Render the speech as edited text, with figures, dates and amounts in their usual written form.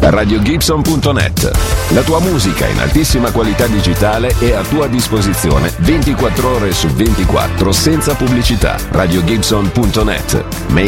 RadioGibson.net. La tua musica in altissima qualità digitale è a tua disposizione 24 ore su 24 senza pubblicità. RadioGibson.net.